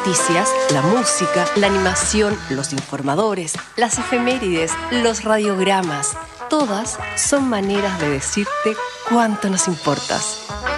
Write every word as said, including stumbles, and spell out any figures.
noticias, la música, la animación, los informadores, las efemérides, los radiogramas. Todas son maneras de decirte cuánto nos importas.